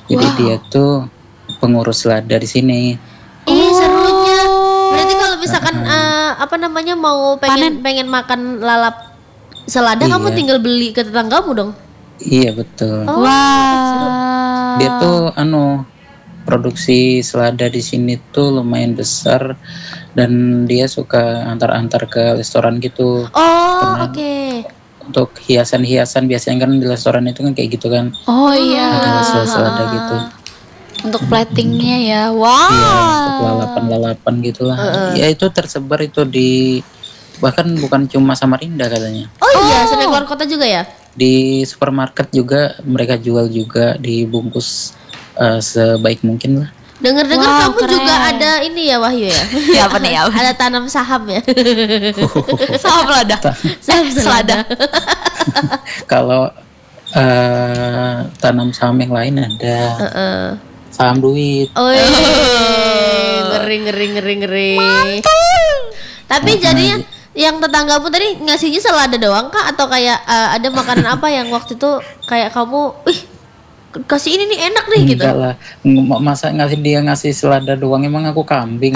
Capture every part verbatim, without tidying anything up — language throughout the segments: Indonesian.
Jadi Wow. dia tuh pengurus selada di sini. Ih, Oh. serunya. Berarti kalau misalkan eh, apa namanya mau pengen Panen. pengen makan lalap selada, Iya. kamu tinggal beli ke tetanggamu dong. Iya betul. Oh, Wah. Dia tuh anu produksi selada di sini tuh lumayan besar dan dia suka antar-antar ke restoran gitu. Oh, Karena oke. untuk hiasan-hiasan biasanya kan di restoran itu kan kayak gitu kan. Oh iya. Ada hasil selada gitu. Untuk platingnya ya. Iya, Wow. untuk lalapan-lalapan gitulah. Ya itu tersebar itu di bahkan bukan cuma Samarinda katanya. Oh iya, sampai keluar kota juga ya? Di supermarket juga mereka jual juga dibungkus eh, sebaik mungkin lah. Dengar-dengar Wow, kamu keren. juga ada ini ya, Wahyu ya? Ya apa nih ya? Ada tanam saham ya? Saham lada. Saham selada. Kalau eh, tanam saham yang lain ada Heeh. saham duit. Oh, ngeri ngeri ngeri ngeri. Tapi jadinya yang tetanggamu tadi ngasihnya selada doang kah atau kayak eh, ada makanan apa yang waktu itu kayak kamu, ih kasih ini nih enak nih gitu. Enggak lah, M- masa ngasih dia ngasih selada doang, emang aku kambing.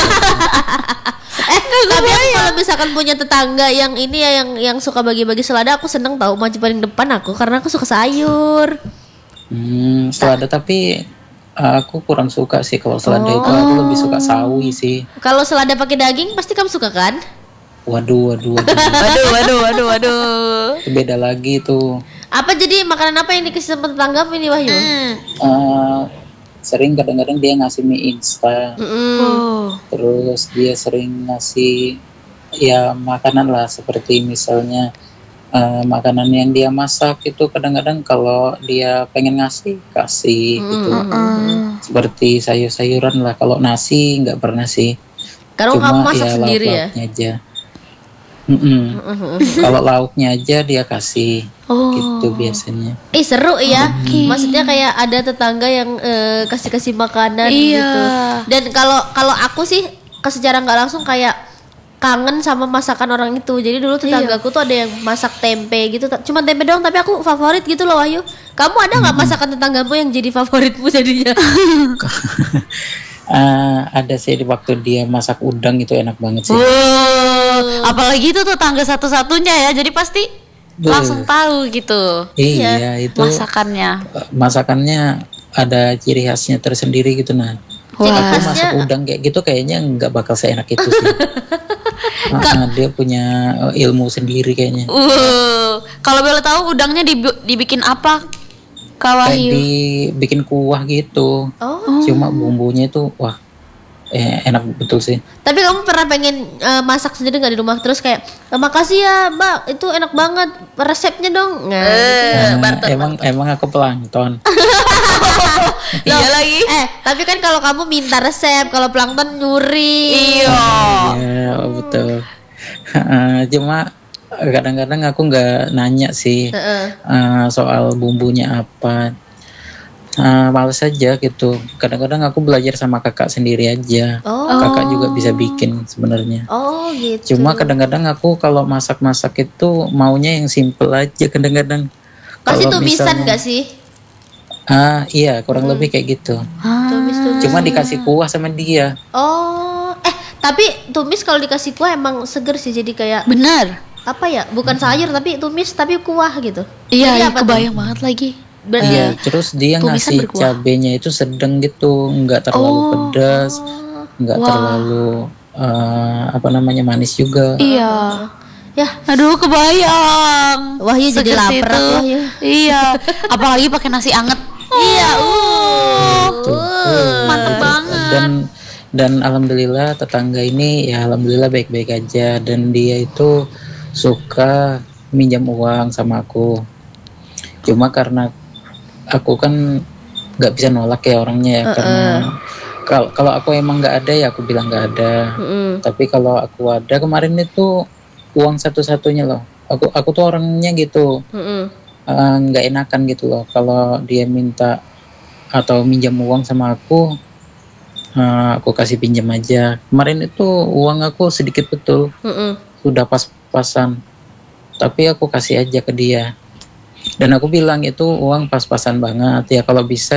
Eh tapi aku kalau misalkan punya tetangga yang ini ya yang yang suka bagi-bagi selada, aku seneng tahu maju paling depan aku karena aku suka sayur. Hmm, selada tapi aku kurang suka sih kalau selada itu, aku lebih suka sawi sih. Kalau selada pakai daging pasti kamu suka kan? Waduh, waduh, waduh. Waduh, waduh, waduh, waduh. Itu beda lagi tuh. Apa jadi makanan apa yang dikasih sama tetanggamu ini Wahyu? Eh, sering kadang-kadang dia ngasih mie instan, Mm-mm. Oh. terus dia sering ngasih ya makanan lah seperti misalnya eh, makanan yang dia masak itu kadang-kadang kalau dia pengen ngasih kasih gitu. Hmm. Seperti sayur-sayuran lah. Kalau nasi nggak pernah sih. Karena kamu masak ya sendiri ya? lauk-lauknya aja. Mm-mm. Kalau lauknya aja dia kasih Oh. gitu biasanya. Ih seru ya, maksudnya kayak ada tetangga yang eh, kasih-kasih makanan Iya. gitu. Dan kalau kalau aku sih ke secara nggak langsung kayak kangen sama masakan orang itu. Jadi dulu tetanggaku tuh ada yang masak tempe gitu, ta- cuma tempe doang tapi aku favorit gitu loh Wahyu. Kamu ada nggak masakan tetanggamu yang jadi favoritmu jadinya? Eh, ada sih di waktu dia masak udang itu enak banget sih. Wow. Apalagi itu tuh tangga satu-satunya ya. Jadi pasti Betul. langsung tahu gitu Iya itu masakannya. eh, masakannya ada ciri khasnya tersendiri gitu nah. Jadi Aku khasnya masak udang kayak gitu kayaknya nggak bakal seenak itu sih. Ah, dia punya eh, ilmu sendiri kayaknya. Uh, kalau boleh tahu udangnya dibi- dibikin apa? Kak Kayak Wahyu. dibikin kuah gitu. oh. Cuma bumbunya itu wah eh, enak betul sih. Tapi kamu pernah pengen eh, masak sendiri nggak di rumah terus kayak "Eh, makasih ya Mbak itu enak banget resepnya dong." Nah, gitu. Nah, emang emang aku plankton. Iya lagi. Eh, tapi kan kalau kamu minta resep, kalau plankton nyuri. Iya. Iya betul. Eh, Cuma kadang-kadang aku nggak nanya sih Heeh. eh, soal bumbunya apa. Eh, males aja gitu. Kadang-kadang aku belajar sama kakak sendiri aja. Oh. Kakak juga bisa bikin sebenarnya. Oh, gitu. Cuma kadang-kadang aku kalau masak-masak itu maunya yang simple aja kadang-kadang. Pasti Kalau tumisan misalnya- nggak sih? Ah iya kurang lebih kayak gitu. Tumis-tumis. Cuma dikasih kuah sama dia. Oh, eh tapi tumis kalau dikasih kuah emang seger sih jadi kayak Benar. apa ya? Bukan sayur tapi tumis tapi kuah gitu. Jadi Iya, apa tuh? kebayang banget lagi. Berarti Iya, terus dia tumisan ngasih berkuah. cabenya itu sedang gitu, nggak terlalu Oh. pedas, nggak Wah. terlalu eh, apa namanya manis juga. Iya. ya Aduh, kebayang. Wahyu jadi Seger lapar situ. aku, Wahyu. Iya. Apalagi pakai nasi anget. Iya, uh. Tuh. Mantep Gitu. banget. Dan dan alhamdulillah tetangga ini ya alhamdulillah baik-baik aja dan dia itu suka minjam uang sama aku. Cuma karena aku kan nggak bisa nolak ya orangnya ya karena kalau kalau aku emang nggak ada ya aku bilang nggak ada. Mm-mm. Tapi kalau aku ada kemarin itu uang satu-satunya loh. Aku aku tuh orangnya gitu Mm-mm. eh, nggak enakan gitu loh. Kalau dia minta atau minjam uang sama aku, eh, aku kasih pinjam aja. Kemarin itu uang aku sedikit betul, Mm-mm. sudah pas-pasan. Tapi aku kasih aja ke dia. Dan aku bilang itu uang pas-pasan banget ya kalau bisa